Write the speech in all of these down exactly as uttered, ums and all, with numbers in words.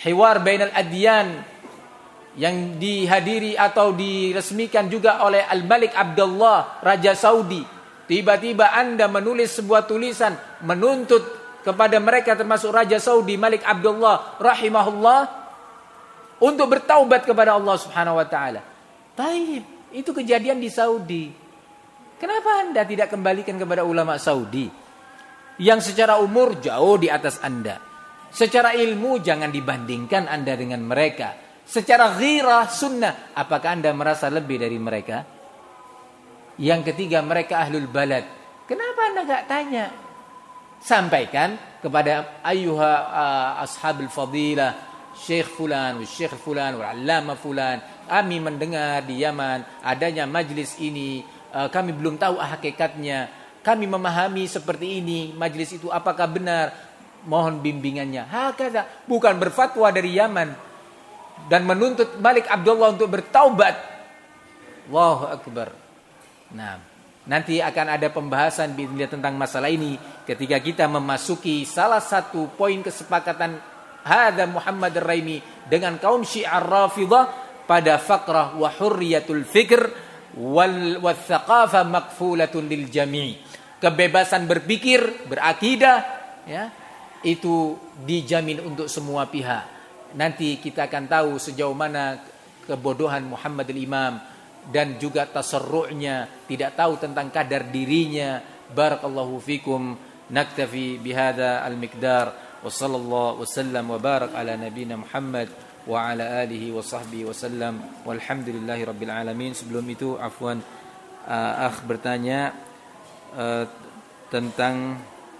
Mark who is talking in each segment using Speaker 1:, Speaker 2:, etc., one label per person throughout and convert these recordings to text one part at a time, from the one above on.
Speaker 1: hiwar bainal adyan yang dihadiri atau diresmikan juga oleh Al-Malik Abdullah, Raja Saudi. Tiba-tiba Anda menulis sebuah tulisan menuntut kepada mereka termasuk Raja Saudi Malik Abdullah rahimahullah untuk bertaubat kepada Allah Subhanahu wa taala. Taib, itu kejadian di Saudi. Kenapa Anda tidak kembalikan kepada ulama Saudi yang secara umur jauh di atas Anda? Secara ilmu jangan dibandingkan Anda dengan mereka. Secara ghirah sunnah, apakah Anda merasa lebih dari mereka? Yang ketiga, mereka ahlul balad. Kenapa Anda enggak tanya? Sampaikan kepada ayyuha uh, ashabul fadilah, Syekh fulan, Syekh fulan, Allama fulan. Kami mendengar di Yaman adanya majlis ini, uh, kami belum tahu hakikatnya. Kami memahami seperti ini, majlis itu apakah benar? Mohon bimbingannya. Hakada, bukan berfatwa dari Yaman dan menuntut Malik Abdullah untuk bertaubat. Allahu akbar. Nah, nanti akan ada pembahasan tentang masalah ini ketika kita memasuki salah satu poin kesepakatan hadza Muhammad Ar-Raimi dengan kaum Syiah Rafidhah pada faqrah wa hurriyatul fikr wal wathaqafa maqfulatun lil jami'. Kebebasan berpikir, berakidah, ya, itu dijamin untuk semua pihak. Nanti kita akan tahu sejauh mana kebodohan Muhammad al-Imam dan juga tasarru'nya, tidak tahu tentang kadar dirinya. Barakallahu fikum. Naktafi bihadza al-miqdar wa sallallahu wasallam wa barak ala nabiyyina Muhammad wa ala alihi wa sahbihi wasallam walhamdulillahi rabbil alamin. Sebelum itu afwan, uh, akh bertanya uh, tentang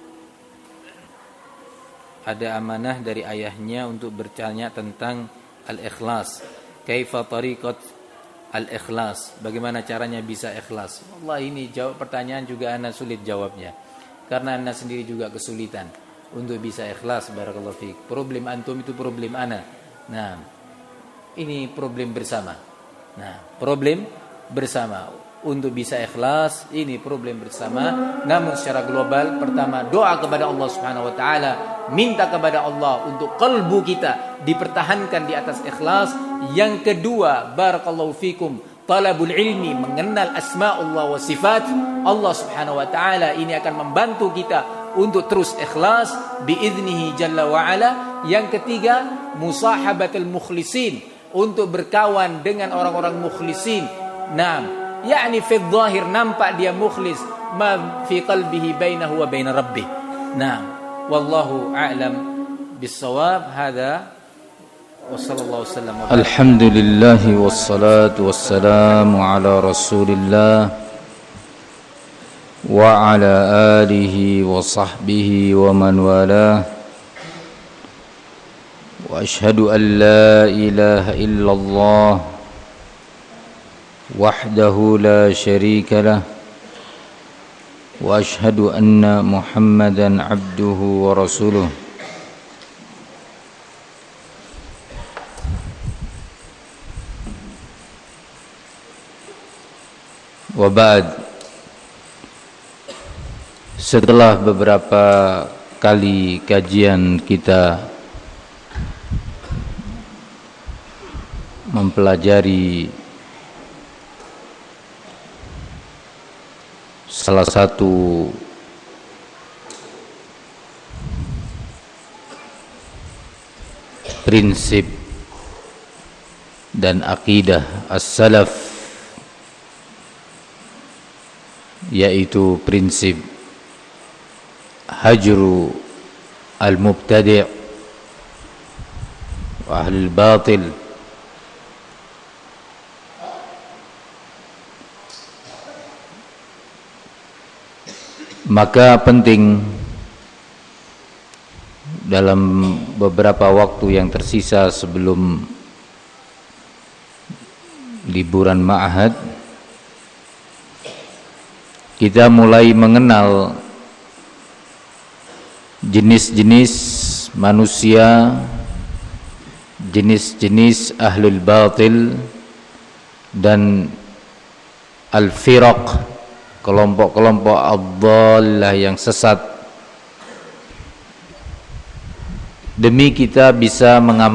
Speaker 1: ada amanah dari ayahnya untuk bertanya tentang al-ikhlas. Kaifa tariqat al-ikhlas? Bagaimana caranya bisa ikhlas? Allah, ini jawab pertanyaan juga ana sulit jawabnya. Karena ana sendiri juga kesulitan untuk bisa ikhlas. Barakallahu fiik. Problem antum itu problem ana. Nah, ini problem bersama. Nah, problem bersama. Untuk bisa ikhlas, ini problem bersama. Namun secara global, pertama doa kepada Allah Subhanahu wa taala, minta kepada Allah untuk qalbu kita dipertahankan di atas ikhlas. Yang kedua, barakallahu fikum, talabul ilmi, mengenal asma'ullah wa sifat Allah Subhanahu wa taala. Ini akan membantu kita untuk terus ikhlas biiznihi jalla wa ala. Yang ketiga, musahabatul mukhlisin, untuk berkawan dengan orang-orang mukhlisin. Naam, yakni fi dhahir nampak dia mukhlis, ma fi qalbihi bainahu wa bain rabbih. Nah, wallahu a'lam bis-shawab. Hadza wa sallallahu wasallam.
Speaker 2: Alhamdulillah wassalatu wassalamu ala Rasulillah wa ala alihi wa sahbihi wa man walah. Wa asyhadu an la ilaha illallah wahdahu la syarika lah wa ashhadu anna Muhammadan abduhu wa rasuluh. Wa ba'd. Setelah beberapa kali kajian kita mempelajari salah satu prinsip dan akidah as-salaf, yaitu prinsip hajru al-mubtadi' wa ahlul batil. Maka penting dalam beberapa waktu yang tersisa sebelum liburan ma'had, kita mulai mengenal jenis-jenis manusia, jenis-jenis ahlul batil dan al-firaq, kelompok-kelompok ad-dhallah yang sesat, demi kita bisa mengamalkan